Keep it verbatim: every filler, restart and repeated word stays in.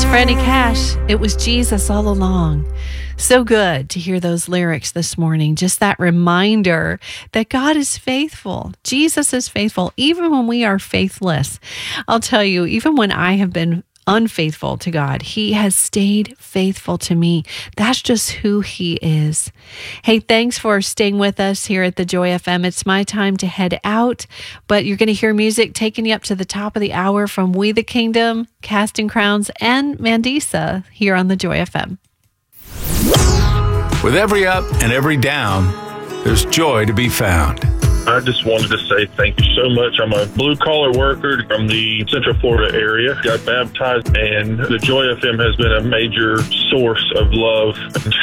Franny Cash, it was Jesus all along. So good to hear those lyrics this morning. Just that reminder that God is faithful. Jesus is faithful, even when we are faithless. I'll tell you, even when I have been unfaithful to God, He has stayed faithful to me. That's just who He is. Hey, thanks for staying with us here at the Joy F M. It's my time to head out, but you're going to hear music taking you up to the top of the hour from We the Kingdom, Casting Crowns, and Mandisa here on the Joy F M. With every up and every down, there's joy to be found. I just wanted to say thank you so much. I'm a blue-collar worker from the Central Florida area. Got baptized, and the Joy F M has been a major source of love and